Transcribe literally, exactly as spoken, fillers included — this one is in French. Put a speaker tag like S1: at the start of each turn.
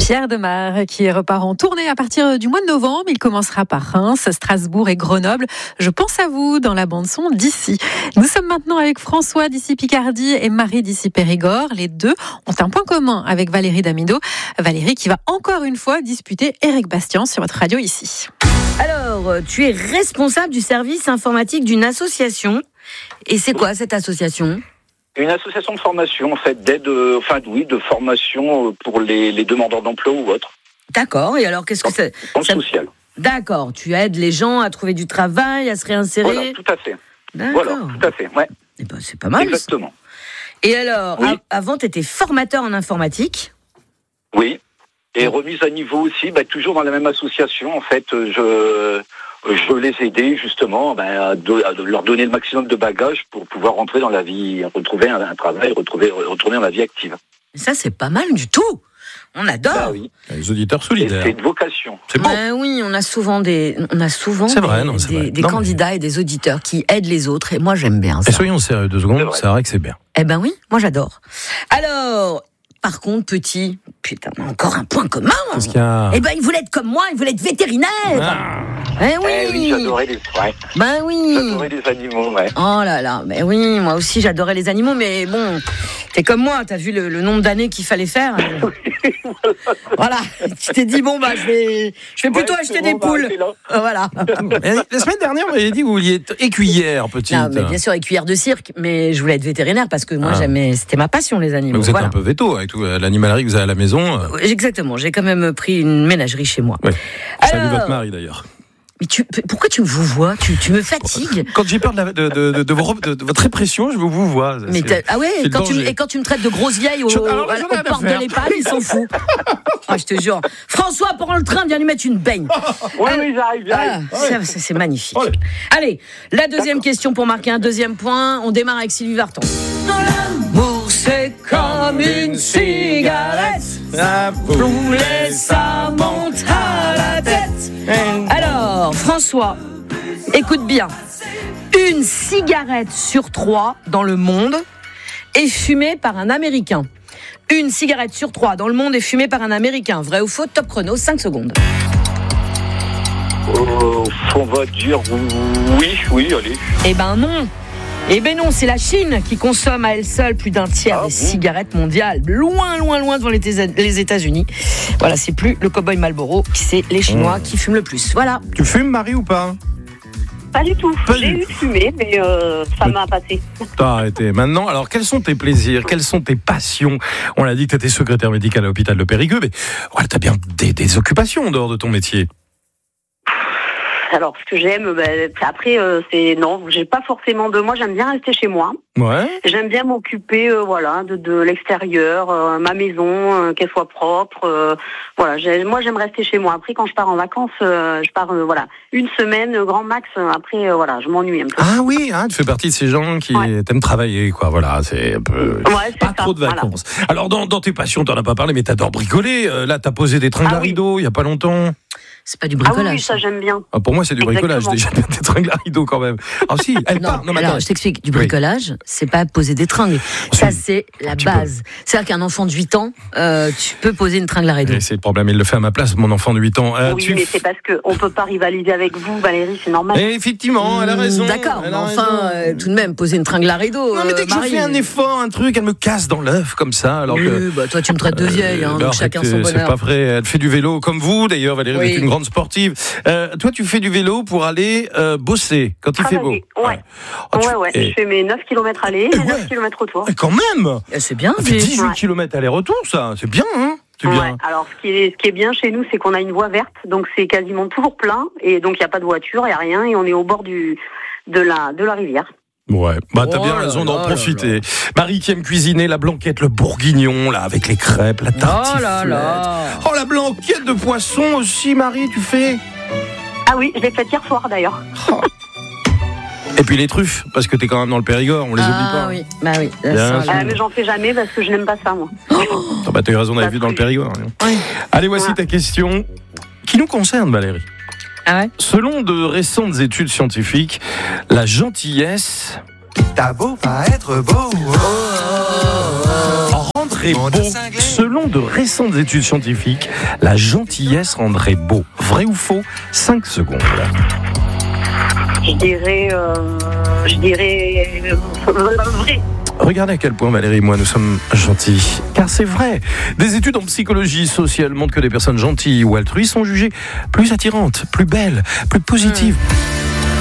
S1: Pierre Demar qui repart en tournée à partir du mois de novembre. Il commencera par Reims, Strasbourg et Grenoble. Je pense à vous dans la bande-son d'ici. Nous sommes maintenant avec François d'ici Picardie et Marie d'ici Périgord. Les deux ont un point commun avec Valérie Damido. Valérie qui va encore une fois disputer Éric Bastien sur votre radio ici.
S2: Alors, tu es responsable du service informatique d'une association. Et c'est quoi cette association ?
S3: Une association de formation, en fait, d'aide, enfin oui, de formation pour les, les demandeurs d'emploi ou autres.
S2: D'accord, et alors qu'est-ce que c'est ?
S3: Dans le social.
S2: D'accord, tu aides les gens à trouver du travail, à se réinsérer ?
S3: Voilà, tout à fait.
S2: D'accord.
S3: Voilà, tout à fait, ouais.
S2: Eh ben, c'est pas mal.
S3: Exactement.
S2: Et alors,
S3: oui.
S2: a- avant, tu étais formateur en informatique ?
S3: Oui, et remise à niveau aussi, bah, toujours dans la même association, en fait, je... Je veux les aider justement ben, à, de, à de leur donner le maximum de bagages pour pouvoir rentrer dans la vie, retrouver un, un travail, retrouver, retourner dans la vie active.
S2: Ça, c'est pas mal du tout. On adore.
S3: Bah oui.
S4: Les auditeurs
S3: Et
S4: solidaires.
S3: c'est une vocation.
S4: C'est bon.
S2: Ben oui, on a souvent des, on a souvent
S4: C'est vrai,
S2: des,
S4: non, c'est
S2: des,
S4: vrai.
S2: des
S4: Non,
S2: candidats et des auditeurs qui aident les autres. Et moi, j'aime bien ça.
S4: Et soyons sérieux deux
S3: C'est
S4: secondes,
S3: vrai.
S4: c'est vrai que c'est bien.
S2: Eh ben oui, moi j'adore. Alors, par contre, petit, putain, on a encore un point commun.
S4: Qu'est-ce qu'il y a ?
S2: Eh ben, il voulait être comme moi, il voulait être vétérinaire.
S4: Ah.
S2: Eh oui.
S3: Eh oui, j'adorais les, ouais,
S2: Ben oui.
S3: j'adorais les animaux, ouais.
S2: Oh là là, ben oui, moi aussi j'adorais les animaux, mais bon, t'es comme moi, t'as vu le, le nombre d'années qu'il fallait faire. Voilà, tu t'es dit bon bah je vais, je vais plutôt
S3: Ouais,
S2: acheter
S3: c'est
S2: des
S3: bon, bah,
S2: poules.
S3: c'est là.
S2: Voilà.
S4: Et La semaine dernière, vous m'avez dit que vous vouliez être écuyère, petite.
S2: Non, mais bien sûr, avec cuillère de cirque, mais je voulais être vétérinaire parce que moi
S4: Ah.
S2: j'aimais, c'était ma passion les
S4: Mais
S2: animaux.
S4: vous êtes
S2: Voilà.
S4: un peu veto avec tout euh, l'animalerie que vous avez à la maison. euh.
S2: Exactement, j'ai quand même pris une ménagerie chez moi.
S4: Ouais. Salut
S2: Alors,
S4: votre mari d'ailleurs.
S2: Mais tu, pourquoi tu me vous vois tu, tu me fatigues.
S4: Quand j'ai peur de, la- de, de, de, de vos- de- de votre répression, je vous vois.
S2: Mais
S4: C'est-
S2: t'as- ah ouais,
S4: c'est le
S2: quand tu, me-
S4: danger.
S2: et quand tu me traites de grosse vieille au,
S4: Je- alors,
S2: à-
S4: j'en ai
S2: aux
S4: rien à
S2: portes de
S4: faire.
S2: l'EHPAD, ils s'en foutent. Ah, je te jure. François, prends le train, viens lui mettre une baigne.
S3: Oui, oui, j'arrive,
S2: Ah,
S3: j'arrive.
S2: ça, ça, c'est magnifique.
S4: Allez.
S2: Allez, la deuxième question pour marquer un deuxième point. On démarre avec Sylvie Vartan. L'amour, c'est comme une cigarette.
S4: Ah,
S2: Rouler, ça monte à la tête. Alors, François, écoute bien. Une cigarette sur trois dans le monde est fumée par un Américain. Une cigarette sur trois dans le monde est fumée par un Américain. Vrai ou faux? Top chrono, cinq secondes.
S3: Oh, on va dire oui, oui, allez.
S2: Eh ben non. Eh ben non, c'est la Chine qui consomme à elle seule plus d'un tiers
S3: Ah
S2: des
S3: bon
S2: cigarettes mondiales. Loin, loin, loin devant les, Éta- les États-Unis. Voilà, c'est plus le cow-boy Marlboro, c'est les Chinois
S4: Mmh.
S2: qui fument le plus. Voilà.
S4: Tu fumes, Marie, ou pas?
S5: Pas du tout.
S4: Pas
S5: J'ai
S4: du
S5: eu de fumer, mais euh, ça
S4: Mais-
S5: m'a passé.
S4: T'as arrêté. Maintenant, alors, quels sont tes plaisirs? Quelles sont tes passions? On l'a dit que tu étais secrétaire médical à l'hôpital de Périgueux, mais voilà, t'as bien des, des occupations en dehors de ton métier.
S5: Alors, ce que j'aime, ben, après, euh, c'est non, j'ai pas forcément de. Moi, j'aime bien rester chez moi.
S4: Ouais.
S5: J'aime bien m'occuper, euh, voilà, de, de l'extérieur, euh, ma maison, euh, qu'elle soit propre. euh, voilà, j'ai- moi, j'aime rester chez moi. Après, quand je pars en vacances, euh, je pars, euh, voilà, une semaine, euh, grand max. euh, Après, euh, voilà, je m'ennuie un peu.
S4: Ah oui, hein, tu fais partie de ces gens qui
S5: Ouais.
S4: t'aiment travailler, quoi. Voilà, c'est un peu.
S5: Ouais, c'est
S4: Pas
S5: ça,
S4: trop de
S5: voilà.
S4: vacances. Alors, dans, dans tes passions, t'en as pas parlé, mais t'adores bricoler. Euh, là, t'as posé des tringles
S5: Ah
S4: à
S5: oui.
S4: rideaux il y a pas longtemps.
S2: C'est pas du
S5: Ah oui,
S2: bricolage.
S5: oui, ça, j'aime bien.
S4: Ah, pour moi, c'est du bricolage, déjà,
S5: Exactement.
S4: des tringles à rideaux quand même. Ah si, elle
S2: Non,
S4: part. Non, mais
S2: alors
S4: attends.
S2: je t'explique. Du
S4: Oui.
S2: bricolage, c'est pas poser des tringles.
S4: Si,
S2: Ça, c'est la
S4: un petit
S2: base. C'est-à-dire qu'un enfant de huit ans, euh, tu peux poser une tringle à rideau.
S4: Et c'est le problème, il le fait à ma place, mon enfant de huit ans. Euh,
S5: oui,
S4: tu
S5: mais
S4: f-
S5: c'est parce qu'on peut pas rivaliser avec vous, Valérie, c'est normal.
S4: Et effectivement, elle a raison.
S2: Mmh, D'accord,
S4: elle
S2: mais
S4: a
S2: enfin,
S4: raison.
S2: euh, tout de même, poser une tringle à rideau.
S4: Non, mais dès que
S2: euh,
S4: je
S2: Marie,
S4: fais un effort, un truc, elle me casse dans l'œuf comme ça. Alors
S2: oui,
S4: que.
S2: bah, toi, tu me traites de vieille, hein,
S4: Euh,
S2: donc
S4: alors,
S2: chacun
S4: c'est-
S2: son
S4: C'est
S2: bonheur.
S4: pas vrai, elle fait du vélo comme vous d'ailleurs, Valérie, vous
S2: Oui.
S4: êtes une grande sportive. Euh, toi, tu fais du vélo pour aller euh, bosser quand il fait beau.
S5: Travailler, ouais.
S4: Ah, tu-
S5: Ouais, ouais,
S4: et-
S5: je fais mes neuf kilomètres aller et
S4: Eh ouais.
S5: neuf kilomètres retour.
S4: et quand même
S2: Eh, C'est bien,
S4: Ça fait
S2: puis-
S4: dix-huit
S5: Ouais.
S4: kilomètres aller-retour, ça. C'est bien, hein C'est bien.
S5: Ouais. Alors, ce qui, est, ce qui est bien chez nous, c'est qu'on a une voie verte, donc c'est quasiment toujours plein, et donc il n'y a pas de voiture, il n'y a rien, et on est au bord du, de, la, de la rivière.
S4: Ouais, bah t'as
S2: Oh
S4: bien
S2: là
S4: raison d'en
S2: là
S4: profiter. Marie qui aime cuisiner la blanquette, le bourguignon, là, avec les crêpes, la tartiflette.
S2: Oh là là.
S4: Oh, la blanquette de poisson aussi, Marie, tu fais.
S5: Ah oui, je l'ai faite hier soir d'ailleurs.
S4: Et puis les truffes, parce que t'es quand même dans le Périgord, on les oublie
S2: Ah
S4: pas.
S2: oui, bah oui.
S4: Bien
S2: ça,
S4: sûr.
S5: Ah, mais j'en fais jamais parce que je n'aime pas ça, moi.
S4: Ah bah t'as eu raison d'aller
S5: Pas
S4: vivre dans le
S5: plus.
S4: Périgord.
S2: Oui.
S4: Allez, voici
S5: Ouais.
S4: ta question qui nous concerne, Valérie.
S2: Ah ouais.
S4: Selon de récentes études scientifiques, la gentillesse
S6: T'as beau pas être beau,
S4: rend rendrait beau. Selon de récentes études scientifiques, la gentillesse rendrait beau. Vrai ou faux? cinq secondes.
S5: Je dirais, euh, je dirais euh, vrai.
S4: Regardez à quel point Valérie et moi nous sommes gentils. Car c'est vrai, des études en psychologie sociale montrent que des personnes gentilles ou altruistes sont jugées plus attirantes, plus belles, plus positives. Mmh.